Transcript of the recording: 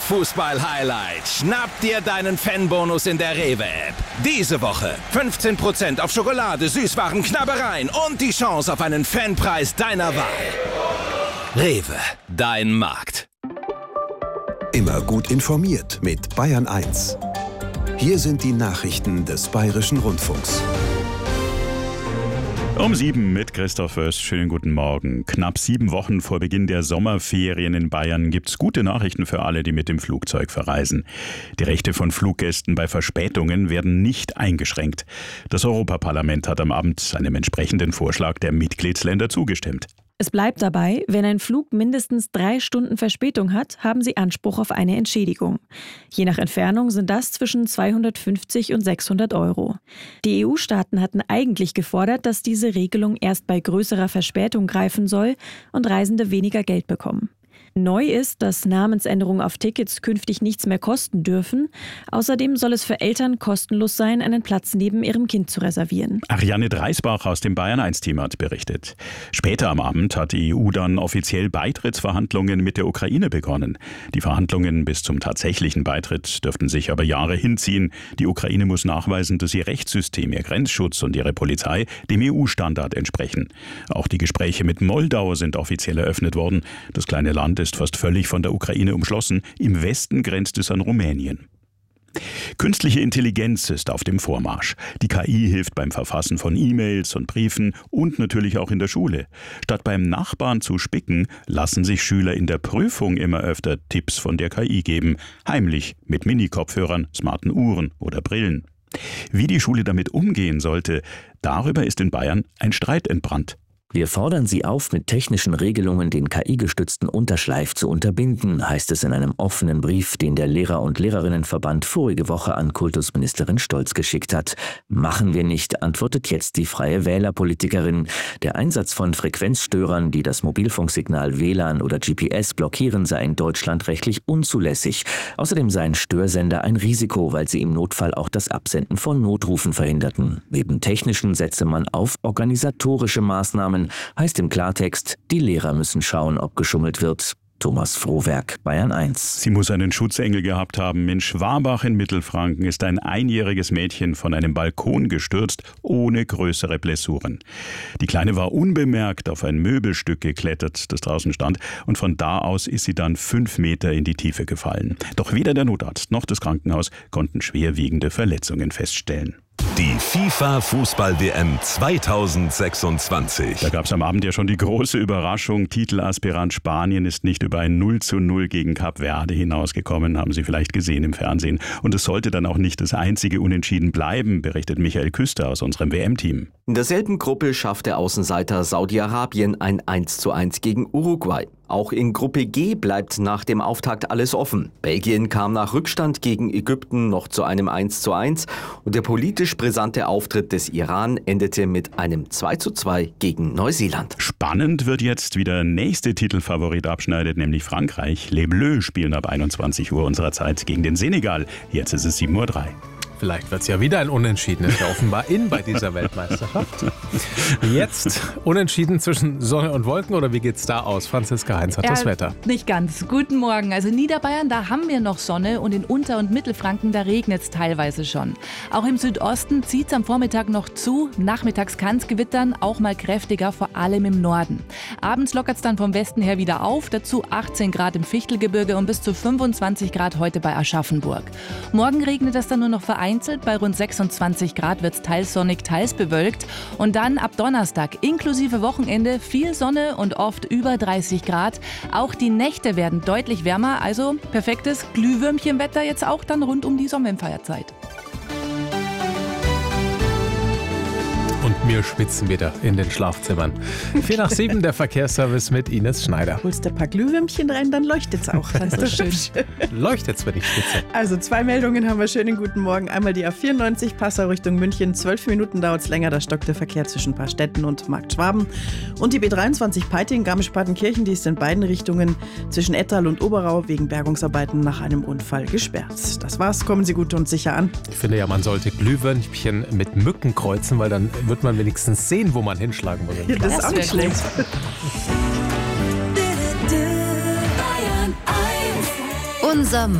Fußball-Highlight. Schnapp dir deinen Fanbonus in der Rewe-App. Diese Woche 15% auf Schokolade, Süßwaren, Knabbereien und die Chance auf einen Fanpreis deiner Wahl. Rewe, dein Markt. Immer gut informiert mit Bayern 1. Hier sind die Nachrichten des Bayerischen Rundfunks. Um 7 mit Christoph Föst. Schönen guten Morgen. Knapp 7 Wochen vor Beginn der Sommerferien in Bayern gibt's gute Nachrichten für alle, die mit dem Flugzeug verreisen. Die Rechte von Fluggästen bei Verspätungen werden nicht eingeschränkt. Das Europaparlament hat am Abend einem entsprechenden Vorschlag der Mitgliedsländer zugestimmt. Es bleibt dabei, wenn ein Flug mindestens 3 Stunden Verspätung hat, haben sie Anspruch auf eine Entschädigung. Je nach Entfernung sind das zwischen 250 und 600 €. Die EU-Staaten hatten eigentlich gefordert, dass diese Regelung erst bei größerer Verspätung greifen soll und Reisende weniger Geld bekommen. Neu ist, dass Namensänderungen auf Tickets künftig nichts mehr kosten dürfen. Außerdem soll es für Eltern kostenlos sein, einen Platz neben ihrem Kind zu reservieren. Ariane Dreisbach aus dem Bayern-1-Team hat berichtet. Später am Abend hat die EU dann offiziell Beitrittsverhandlungen mit der Ukraine begonnen. Die Verhandlungen bis zum tatsächlichen Beitritt dürften sich aber Jahre hinziehen. Die Ukraine muss nachweisen, dass ihr Rechtssystem, ihr Grenzschutz und ihre Polizei dem EU-Standard entsprechen. Auch die Gespräche mit Moldau sind offiziell eröffnet worden. Das kleine Land ist fast völlig von der Ukraine umschlossen. Im Westen grenzt es an Rumänien. Künstliche Intelligenz ist auf dem Vormarsch. Die KI hilft beim Verfassen von E-Mails und Briefen und natürlich auch in der Schule. Statt beim Nachbarn zu spicken, lassen sich Schüler in der Prüfung immer öfter Tipps von der KI geben. Heimlich mit Mini-Kopfhörern, smarten Uhren oder Brillen. Wie die Schule damit umgehen sollte, darüber ist in Bayern ein Streit entbrannt. Wir fordern Sie auf, mit technischen Regelungen den KI-gestützten Unterschleif zu unterbinden, heißt es in einem offenen Brief, den der Lehrer- und Lehrerinnenverband vorige Woche an Kultusministerin Stolz geschickt hat. Machen wir nicht, antwortet jetzt die Freie Wähler-Politikerin. Der Einsatz von Frequenzstörern, die das Mobilfunksignal WLAN oder GPS blockieren, sei in Deutschland rechtlich unzulässig. Außerdem seien Störsender ein Risiko, weil sie im Notfall auch das Absenden von Notrufen verhinderten. Neben technischen setze man auf organisatorische Maßnahmen. Heißt im Klartext, die Lehrer müssen schauen, ob geschummelt wird. Thomas Frohwerk, Bayern 1. Sie muss einen Schutzengel gehabt haben. In Schwabach in Mittelfranken ist ein 1-jähriges Mädchen von einem Balkon gestürzt, ohne größere Blessuren. Die Kleine war unbemerkt auf ein Möbelstück geklettert, das draußen stand, und von da aus ist sie dann 5 Meter in die Tiefe gefallen. Doch weder der Notarzt noch das Krankenhaus konnten schwerwiegende Verletzungen feststellen. Die FIFA-Fußball-WM 2026. Da gab es am Abend ja schon die große Überraschung. Titelaspirant Spanien ist nicht über ein 0:0 gegen Kap Verde hinausgekommen, haben Sie vielleicht gesehen im Fernsehen. Und es sollte dann auch nicht das einzige Unentschieden bleiben, berichtet Michael Küster aus unserem WM-Team. In derselben Gruppe schafft der Außenseiter Saudi-Arabien ein 1:1 gegen Uruguay. Auch in Gruppe G bleibt nach dem Auftakt alles offen. Belgien kam nach Rückstand gegen Ägypten noch zu einem 1:1 und der politisch brisante Auftritt des Iran endete mit einem 2:2 gegen Neuseeland. Spannend wird jetzt, wie der nächste Titelfavorit abschneidet, nämlich Frankreich. Les Bleus spielen ab 21 Uhr unserer Zeit gegen den Senegal. Jetzt ist es 7:03 Uhr. Vielleicht wird es ja wieder ein Unentschieden. Das ist ja offenbar in bei dieser Weltmeisterschaft. Jetzt Unentschieden zwischen Sonne und Wolken, oder wie geht's da aus? Franziska Heinz hat das Wetter. Nicht ganz. Guten Morgen. Also Niederbayern, da haben wir noch Sonne und in Unter- und Mittelfranken, da regnet es teilweise schon. Auch im Südosten zieht es am Vormittag noch zu. Nachmittags kann es gewittern, auch mal kräftiger, vor allem im Norden. Abends lockert es dann vom Westen her wieder auf. Dazu 18 Grad im Fichtelgebirge und bis zu 25 Grad heute bei Aschaffenburg. Morgen regnet es dann nur noch vereinzelt. Bei rund 26 Grad wird es teils sonnig, teils bewölkt. Und dann ab Donnerstag inklusive Wochenende viel Sonne und oft über 30 Grad. Auch die Nächte werden deutlich wärmer, also perfektes Glühwürmchenwetter jetzt auch dann rund um die Sonnenfeierzeit. Und wir schwitzen wieder in den Schlafzimmern. 6:45, der Verkehrsservice mit Ines Schneider. Holst du ein paar Glühwürmchen rein, dann leuchtet's auch. Das ist schön. Leuchtet's, wenn ich schwitze. Also 2 Meldungen haben wir. Schönen guten Morgen. Einmal die A94 Passau Richtung München. 12 Minuten dauert es länger. Da stockt der Verkehr zwischen Paarstetten und Markt Schwaben. Und die B23 Peiting Garmisch-Partenkirchen, die ist in beiden Richtungen zwischen Ettal und Oberau wegen Bergungsarbeiten nach einem Unfall gesperrt. Das war's. Kommen Sie gut und sicher an. Ich finde ja, man sollte Glühwürmchen mit Mücken kreuzen, weil dann wird man wenigstens sehen, wo man hinschlagen muss. Ja, das ist auch nicht schlecht. Unser